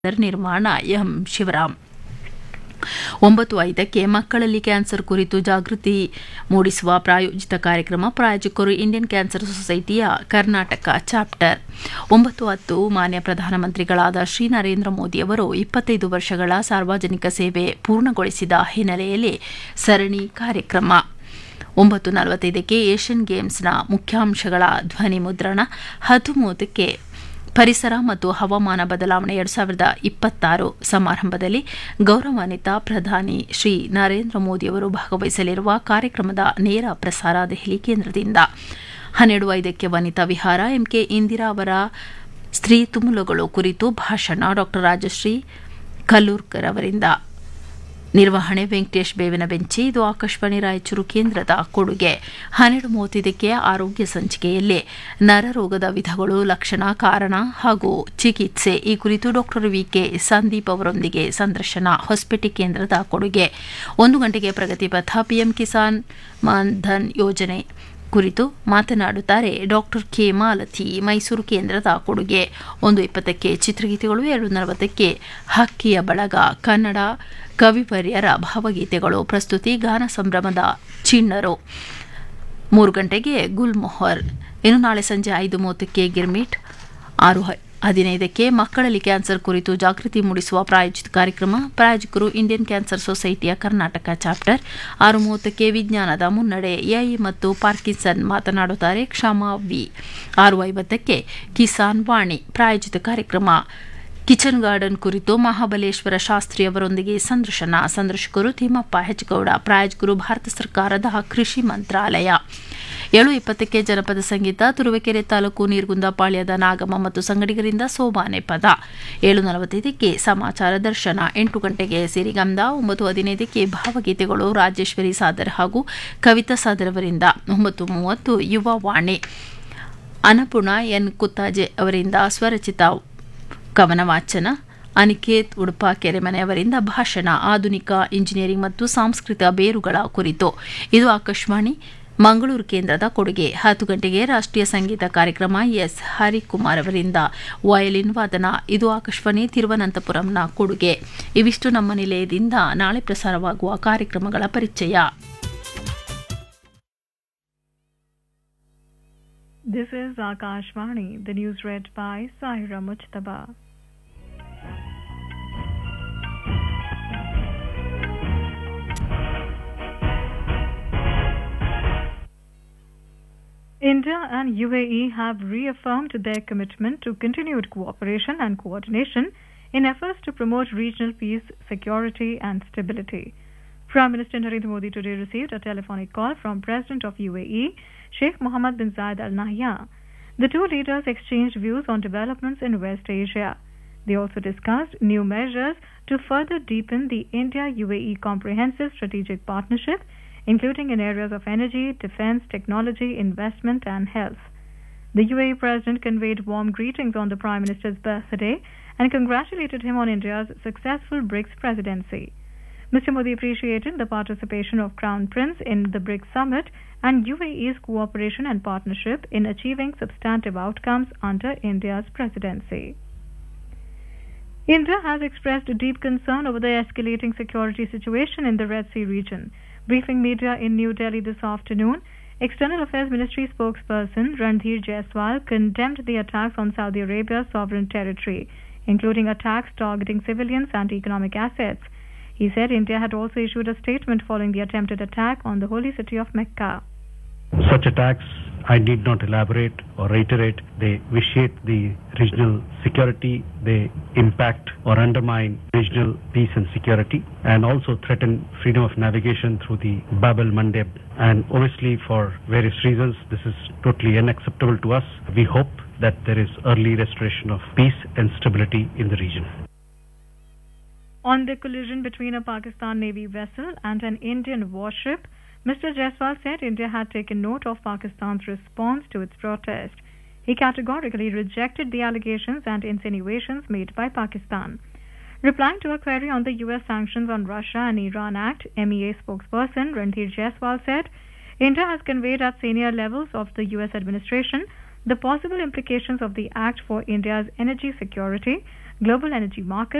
ನಿರ್ಮಾಣ ಎಂ ಶಿವರಾಮ್. 9:05ಕ್ಕೆ ಮಕ್ಕಳಲ್ಲಿ ಕ್ಯಾನ್ಸರ್ ಕುರಿತು ಜಾಗೃತಿ ಮೂಡಿಸುವ ಪ್ರಾಯೋಜಿತ ಕಾರ್ಯಕ್ರಮ. ಪ್ರಾಯೋಜಕರು ಇಂಡಿಯನ್ ಕ್ಯಾನ್ಸರ್ ಸೊಸೈಟಿಯ ಕರ್ನಾಟಕ ಚಾಪ್ಟರ್. 9:10 ಮಾನ್ಯ ಪ್ರಧಾನಮಂತ್ರಿಗಳಾದ ಶ್ರೀ ನರೇಂದ್ರ ಮೋದಿ ಅವರು 25 ವರ್ಷಗಳ ಸಾರ್ವಜನಿಕ ಸೇವೆ ಪೂರ್ಣಗೊಳಿಸಿದ ಹಿನ್ನೆಲೆಯಲ್ಲಿ ಸರಣಿ ಕಾರ್ಯಕ್ರಮ. 9:45ಕ್ಕೆ ಏಷ್ಯನ್ ಗೇಮ್ಸ್ನ ಮುಖ್ಯಾಂಶಗಳ ಧ್ವನಿ ಮುದ್ರಣ. 10:30ಕ್ಕೆ ಪರಿಸರ ಮತ್ತು ಹವಾಮಾನ ಬದಲಾವಣೆ 2026 ಸಮಾರಂಭದಲ್ಲಿ ಗೌರವಾನ್ವಿತ ಪ್ರಧಾನಿ ಶ್ರೀ ನರೇಂದ್ರ ಮೋದಿಯವರು ಭಾಗವಹಿಸಲಿರುವ ಕಾರ್ಯಕ್ರಮದ ನೇರ ಪ್ರಸಾರ ದೆಹಲಿ ಕೇಂದ್ರದಿಂದ. 12:05ಕ್ಕೆ ವನಿತಾ ವಿಹಾರ. ಎಂಕೆ ಇಂದಿರಾ ಅವರ ಸ್ತ್ರೀ ತುಮುಲುಗಳು ಕುರಿತು ಭಾಷಣ ಡಾ ರಾಜಶ್ರೀ ಕಲ್ಲೂರ್ಕರ್ ಅವರಿಂದ. ನಿರ್ವಹಣೆ ವೆಂಕಟೇಶ್ ಬೇವಿನ ಬೆಂಚಿ. ಇದು ಆಕಾಶವಾಣಿ ರಾಯಚೂರು ಕೇಂದ್ರದ ಕೊಡುಗೆ. 12:35ಕ್ಕೆ ಆರೋಗ್ಯ ಸಂಚಿಕೆಯಲ್ಲಿ ನರರೋಗದ ವಿಧಗಳು, ಲಕ್ಷಣ, ಕಾರಣ ಹಾಗೂ ಚಿಕಿತ್ಸೆ ಈ ಕುರಿತು ಡಾ ವಿಕೆ ಸಂದೀಪ್ ಅವರೊಂದಿಗೆ ಸಂದರ್ಶನ, ಹೊಸಪೇಟೆ ಕೇಂದ್ರದ ಕೊಡುಗೆ. 1 ಗಂಟೆಗೆ ಪ್ರಗತಿ ಪಥ. ಪಿಎಂ ಕಿಸಾನ್ ಮಾನ್ ಧನ್ ಯೋಜನೆ ಕುರಿತು ಮಾತನಾಡುತ್ತಾರೆ ಡಾ ಕೆ ಮಾಲತಿ, ಮೈಸೂರು ಕೇಂದ್ರದ ಕೊಡುಗೆ. 1:20ಕ್ಕೆ ಚಿತ್ರಗೀತೆಗಳು. 2:40ಕ್ಕೆ ಹಕ್ಕಿಯ ಬಳಗ, ಕನ್ನಡ ಕವಿವರ್ಯರ ಭಾವಗೀತೆಗಳು. ಪ್ರಸ್ತುತಿ ಗಾನ ಸಂಭ್ರಮದ ಚಿಣ್ಣರು. 3 ಗಂಟೆಗೆ ಗುಲ್ಮೊಹರ್. ಇನ್ನು ನಾಳೆ ಸಂಜೆ 5:30ಕ್ಕೆ ಗಿರ್ಮಿಟ್. 6:15ಕ್ಕೆ ಮಕ್ಕಳಲ್ಲಿ ಕ್ಯಾನ್ಸರ್ ಕುರಿತು ಜಾಗೃತಿ ಮೂಡಿಸುವ ಪ್ರಾಯೋಜಿತ ಕಾರ್ಯಕ್ರಮ. ಪ್ರಾಯೋಜಕರು ಇಂಡಿಯನ್ ಕ್ಯಾನ್ಸರ್ ಸೊಸೈಟಿಯ ಕರ್ನಾಟಕ ಚಾಪ್ಟರ್. 6:30ಕ್ಕೆ ವಿಜ್ಞಾನದ ಮುನ್ನಡೆ, ಎಐ ಮತ್ತು ಪಾರ್ಕಿನ್ಸನ್ ಮಾತನಾಡುತ್ತಾರೆ ಕ್ಷಮಾ ವಿ. 6:50ಕ್ಕೆ ಕಿಸಾನ್ ವಾಣಿ ಪ್ರಾಯೋಜಿತ ಕಾರ್ಯಕ್ರಮ. ಕಿಚನ್ ಗಾರ್ಡನ್ ಕುರಿತು ಮಹಾಬಲೇಶ್ವರ ಶಾಸ್ತ್ರಿ ಅವರೊಂದಿಗೆ ಸಂದರ್ಶನ. ಸಂದರ್ಶಕರು ತಿಮ್ಮಪ್ಪ ಹೆಚ್ಗೌಡ. ಪ್ರಾಯೋಜಕರು ಭಾರತ ಸರ್ಕಾರದ ಕೃಷಿ ಮಂತ್ರಾಲಯ. 7:20ಕ್ಕೆ ಜನಪದ ಸಂಗೀತ. ತುರುವೇಕೆರೆ ತಾಲೂಕು ನೀರ್ಗುಂದಪಾಳ್ಯದ ನಾಗಮ್ಮ ಮತ್ತು ಸಂಗಡಿಗರಿಂದ ಸೋಬಾನೆ ಪದ. 7:45ಕ್ಕೆ ಸಮಾಚಾರ ದರ್ಶನ. 8 ಗಂಟೆಗೆ ಸಿರಿಗಂಧ. 9:15ಕ್ಕೆ ಭಾವಗೀತೆಗಳು ರಾಜೇಶ್ವರಿ ಸಾದರ್ ಹಾಗೂ ಕವಿತಾ ಸಾದರ್ ಅವರಿಂದ. 9:30 ಯುವ ವಾಣಿ. ಅನ್ನಪೂರ್ಣ ಎನ್ ಕುತ್ತಾಜೆ ಅವರಿಂದ ಸ್ವರಚಿತ ಕವನ ವಾಚನ. ಅನಿಕೇತ್ ಉಡುಪ ಕೆರೆಮನೆ ಅವರಿಂದ ಭಾಷಣ. ಆಧುನಿಕ ಇಂಜಿನಿಯರಿಂಗ್ ಮತ್ತು ಸಾಂಸ್ಕೃತಿಕ ಬೇರುಗಳ ಕುರಿತು. ಇದು ಆಕಾಶವಾಣಿ ಮಂಗಳೂರು ಕೇಂದ್ರದ ಕೊಡುಗೆ. 10 ಗಂಟೆಗೆ ರಾಷ್ಟ್ರೀಯ ಸಂಗೀತ ಕಾರ್ಯಕ್ರಮ. ಎಸ್ ಹರಿಕುಮಾರ್ ಅವರಿಂದ ವಯಲಿನ್ ವಾದನ. ಇದು ಆಕಾಶವಾಣಿ ತಿರುವನಂತಪುರಂನ ಕೊಡುಗೆ. ಇವಿಷ್ಟು ನಮ್ಮ ನಿಲಯದಿಂದ ನಾಳೆ ಪ್ರಸಾರವಾಗುವ ಕಾರ್ಯಕ್ರಮಗಳ ಪರಿಚಯ. This is Akashvani, the news read by Sahira Mujtaba. India and UAE have reaffirmed their commitment to continued cooperation and coordination in efforts to promote regional peace, security and stability. Prime Minister Narendra Modi today received a telephonic call from President of UAE, Sheikh Mohammed bin Zayed Al Nahyan. The two leaders exchanged views on developments in West Asia. They also discussed new measures to further deepen the India-UAE comprehensive strategic partnership, including in areas of energy, defense, technology, investment and health. The UAE President conveyed warm greetings on the Prime Minister's birthday and congratulated him on India's successful BRICS presidency. Mr. Modi appreciated the participation of Crown Prince in the BRICS summit and UAE's cooperation and partnership in achieving substantive outcomes under India's presidency. India has expressed deep concern over the escalating security situation in the Red Sea region. Briefing media in New Delhi this afternoon, External Affairs Ministry spokesperson Randhir Jaiswal condemned the attacks on Saudi Arabia's sovereign territory, including attacks targeting civilians and economic assets. He said India had also issued a statement following the attempted attack on the holy city of Mecca. Such attacks, I need not elaborate or reiterate, they vitiate the regional security, they impact or undermine regional peace and security, and also threaten freedom of navigation through the Bab al-Mandeb. And obviously for various reasons, this is totally unacceptable to us. We hope that there is early restoration of peace and stability in the region. On the collision between a Pakistan Navy vessel and an Indian warship, Mr. Jaiswal said India had taken note of Pakistan's response to its protest. He categorically rejected the allegations and insinuations made by Pakistan. Replying to a query on the U.S. sanctions on Russia and Iran Act, MEA spokesperson Randhir Jaiswal said India has conveyed at senior levels of the U.S. administration the possible implications of the Act for India's energy security, Global energy markets